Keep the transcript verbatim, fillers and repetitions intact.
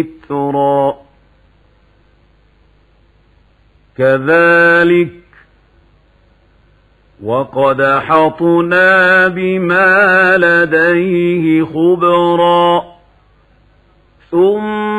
ذكرا كذلك وقد أحطنا بما لديه خبرا ثم